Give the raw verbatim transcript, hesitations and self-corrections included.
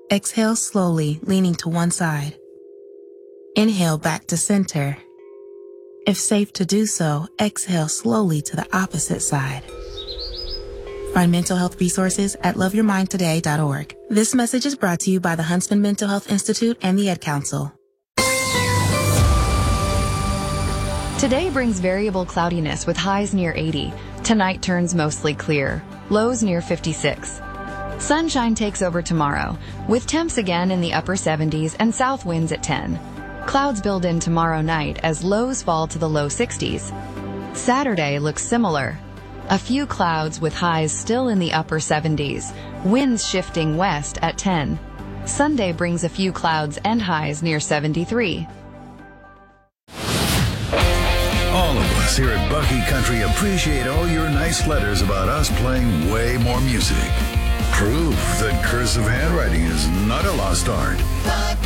Exhale slowly, leaning to one side. Inhale back to center. If safe to do so, exhale slowly to the opposite side. Find mental health resources at love your mind today dot org. This message is brought to you by the Huntsman Mental Health Institute and the Ad Council. Today brings variable cloudiness with highs near eighty. Tonight turns mostly clear. Lows near fifty-six. Sunshine takes over tomorrow, with temps again in the upper seventies and south winds at ten. Clouds build in tomorrow night as lows fall to the low sixties. Saturday looks similar. A few clouds with highs still in the upper seventies, winds shifting west at ten. Sunday brings a few clouds and highs near seventy-three. All of us here at Bucky Country appreciate all your nice letters about us playing way more music. Proof that cursive handwriting is not a lost art.